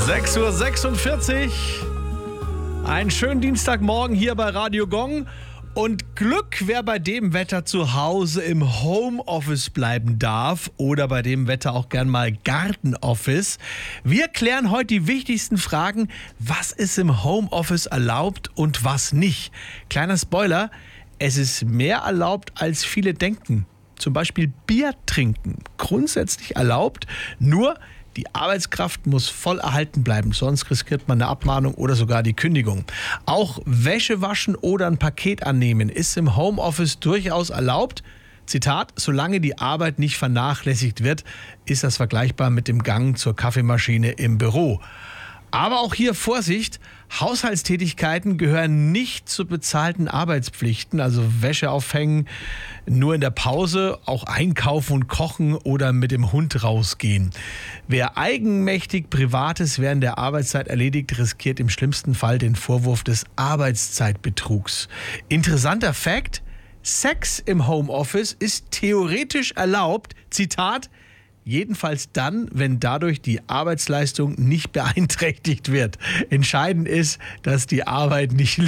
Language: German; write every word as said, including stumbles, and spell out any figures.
sechs Uhr sechsundvierzig. Einen schönen Dienstagmorgen hier bei Radio Gong. Und Glück, wer bei dem Wetter zu Hause im Homeoffice bleiben darf oder bei dem Wetter auch gern mal Gartenoffice. Wir klären heute die wichtigsten Fragen, was ist im Homeoffice erlaubt und was nicht. Kleiner Spoiler, es ist mehr erlaubt, als viele denken. Zum Beispiel Bier trinken, grundsätzlich erlaubt, nur die Arbeitskraft muss voll erhalten bleiben, sonst riskiert man eine Abmahnung oder sogar die Kündigung. Auch Wäsche waschen oder ein Paket annehmen ist im Homeoffice durchaus erlaubt. Zitat, solange die Arbeit nicht vernachlässigt wird, ist das vergleichbar mit dem Gang zur Kaffeemaschine im Büro. Aber auch hier Vorsicht, Haushaltstätigkeiten gehören nicht zu bezahlten Arbeitspflichten, also Wäsche aufhängen, nur in der Pause, auch einkaufen und kochen oder mit dem Hund rausgehen. Wer eigenmächtig Privates während der Arbeitszeit erledigt, riskiert im schlimmsten Fall den Vorwurf des Arbeitszeitbetrugs. Interessanter Fakt, Sex im Homeoffice ist theoretisch erlaubt, Zitat, jedenfalls dann, wenn dadurch die Arbeitsleistung nicht beeinträchtigt wird. Entscheidend ist, dass die Arbeit nicht